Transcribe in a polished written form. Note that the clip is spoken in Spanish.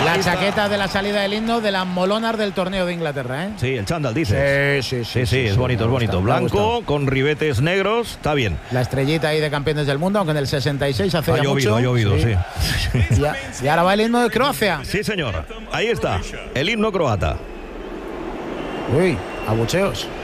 La chaqueta de la salida del himno de las molonas del torneo de Inglaterra, ¿eh? Sí, el chándal, dices. Sí, Es bonito, es bonito. Blanco, con ribetes negros, está bien. La estrellita ahí de campeones del mundo, aunque en el 66 hace ya mucho. Ha llovido, sí. Y ahora va el himno de Croacia. Sí, señor. Ahí está, el himno croata. Uy, abucheos.